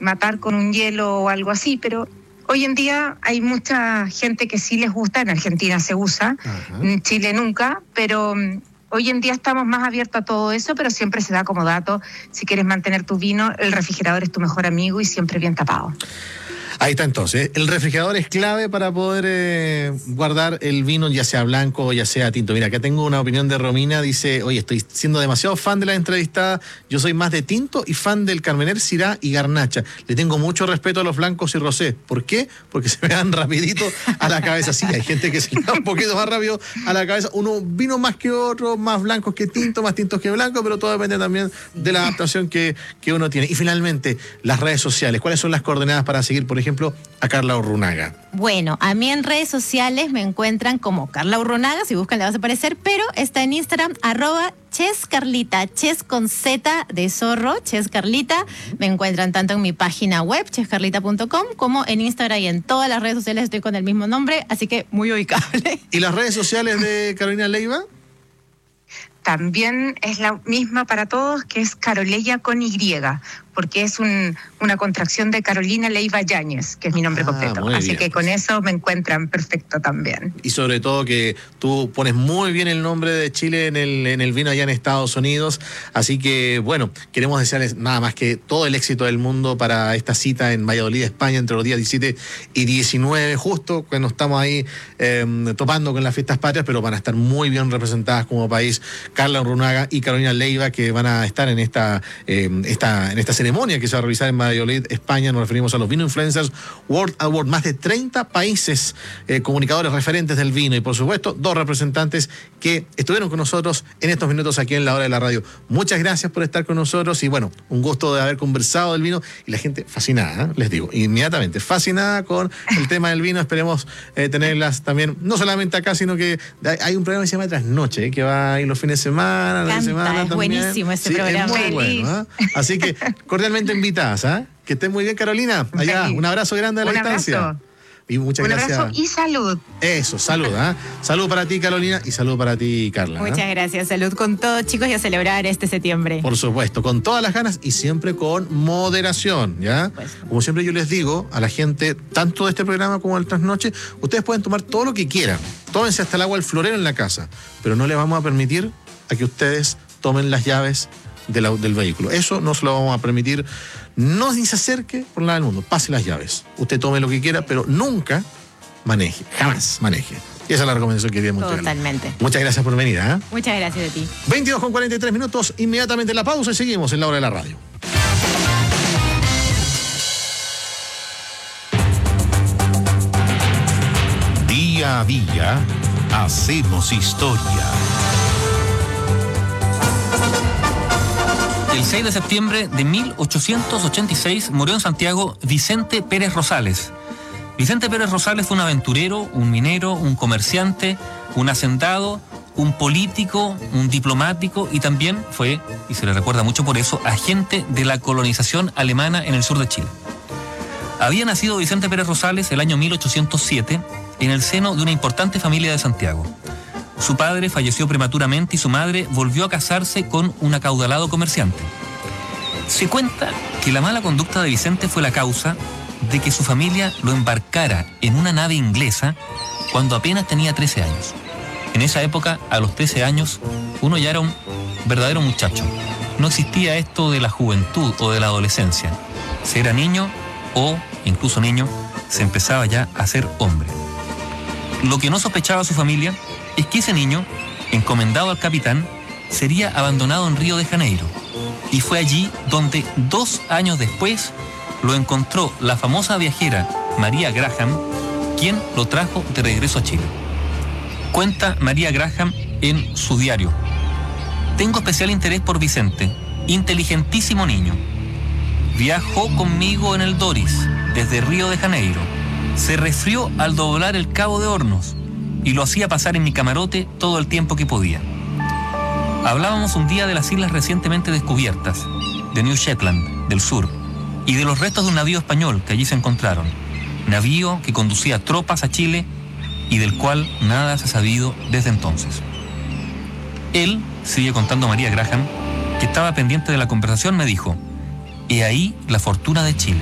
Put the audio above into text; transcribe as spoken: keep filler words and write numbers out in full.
matar con un hielo o algo así, pero hoy en día hay mucha gente que sí les gusta, en Argentina se usa, Ajá. en Chile nunca, pero hoy en día estamos más abiertos a todo eso, pero siempre se da como dato, si quieres mantener tu vino, el refrigerador es tu mejor amigo y siempre bien tapado. Ahí está entonces, el refrigerador es clave para poder eh, guardar el vino, ya sea blanco o ya sea tinto. Mira, acá tengo una opinión de Romina, dice, oye, estoy siendo demasiado fan de la entrevistada, yo soy más de tinto y fan del Carmener, Syrah y Garnacha. Le tengo mucho respeto a los blancos y rosé. ¿Por qué? Porque se me dan rapidito a la cabeza. Sí, hay gente que se le da un poquito más rápido a la cabeza. Uno vino más que otro, más blancos que tinto, más tintos que blancos, pero todo depende también de la adaptación que, que uno tiene. Y finalmente, las redes sociales. ¿Cuáles son las coordenadas para seguir, por ejemplo, a Carla Urrunaga? Bueno, a mí en redes sociales me encuentran como Carla Urrunaga, si buscan le vas a aparecer, pero está en Instagram, arroba chescarlita, ches con Z de zorro, chescarlita. Me encuentran tanto en mi página web, chescarlita punto com, como en Instagram y en todas las redes sociales estoy con el mismo nombre, así que muy ubicable. ¿Y las redes sociales de Carolina Leiva? También es la misma para todos, que es Caroleya con Y, porque es un, una contracción de Carolina Leiva Yáñez, que es mi nombre ah, completo. Así bien. Que con eso me encuentran perfecto también. Y sobre todo que tú pones muy bien el nombre de Chile en el, en el vino allá en Estados Unidos. Así que, bueno, queremos desearles nada más que todo el éxito del mundo para esta cita en Valladolid, España, entre los días diecisiete y diecinueve, justo cuando estamos ahí eh, topando con las fiestas patrias, pero van a estar muy bien representadas como país Carla Urrunaga y Carolina Leiva, que van a estar en esta, eh, esta, en esta ceremonia que se va a realizar en Valladolid, España. Nos referimos a los Vino Influencers World Award. Más de treinta países eh, comunicadores referentes del vino y, por supuesto, dos representantes que estuvieron con nosotros en estos minutos aquí en La Hora de la Radio. Muchas gracias por estar con nosotros y, bueno, un gusto de haber conversado del vino y la gente fascinada, ¿eh? Les digo, inmediatamente fascinada con el tema del vino. Esperemos eh, tenerlas también, no solamente acá, sino que hay un programa que se llama Trasnoche, ¿eh? que va ahí los fines de semana, Canta, de semana es también. Buenísimo ese sí, programa. Es muy bueno, ¿eh? Así que cordialmente invitadas, ¿eh? Que estén muy bien, Carolina. Allá, un abrazo grande a la un distancia. Abrazo. Y muchas un gracias. abrazo y salud. Eso, salud, ¿eh? Salud para ti, Carolina, y salud para ti, Carla. Muchas ¿eh? gracias. Salud con todos, chicos, y a celebrar este septiembre. Por supuesto, con todas las ganas y siempre con moderación, ¿ya? Pues, como siempre yo les digo a la gente, tanto de este programa como del Trasnoche, ustedes pueden tomar todo lo que quieran. Tómense hasta el agua del florero en la casa, pero no les vamos a permitir a que ustedes tomen las llaves de la, del vehículo. Eso no se lo vamos a permitir. No ni se acerque por nada del mundo. Pase las llaves. Usted tome lo que quiera, pero nunca maneje. Jamás maneje. Y esa es la recomendación que queríamos entregar. Totalmente. Muchas gracias por venir, ¿eh? Muchas gracias a ti. veintidós con cuarenta y tres minutos, inmediatamente la pausa y seguimos en La Hora de la Radio. Día a día, hacemos historia. El seis de septiembre de mil ochocientos ochenta y seis murió en Santiago Vicente Pérez Rosales. Vicente Pérez Rosales fue un aventurero, un minero, un comerciante, un hacendado, un político, un diplomático y también fue, y se le recuerda mucho por eso, agente de la colonización alemana en el sur de Chile. Había nacido Vicente Pérez Rosales el año mil ochocientos siete en el seno de una importante familia de Santiago. Su padre falleció prematuramente y su madre volvió a casarse con un acaudalado comerciante. Se cuenta que la mala conducta de Vicente fue la causa de que su familia lo embarcara en una nave inglesa cuando apenas tenía trece años. En esa época, a los trece años, uno ya era un verdadero muchacho. No existía esto de la juventud o de la adolescencia. Si era niño o incluso niño, se empezaba ya a ser hombre. Lo que no sospechaba su familia es que ese niño, encomendado al capitán, sería abandonado en Río de Janeiro. Y fue allí donde, dos años después, lo encontró la famosa viajera María Graham, quien lo trajo de regreso a Chile. Cuenta María Graham en su diario: tengo especial interés por Vicente, inteligentísimo niño. Viajó conmigo en el Doris, desde Río de Janeiro. Se resfrió al doblar el Cabo de Hornos y lo hacía pasar en mi camarote todo el tiempo que podía. Hablábamos un día de las islas recientemente descubiertas, de New Shetland, del sur, y de los restos de un navío español que allí se encontraron. Navío que conducía tropas a Chile y del cual nada se ha sabido desde entonces. Él, sigue contando María Graham, que estaba pendiente de la conversación, me dijo: he ahí la fortuna de Chile.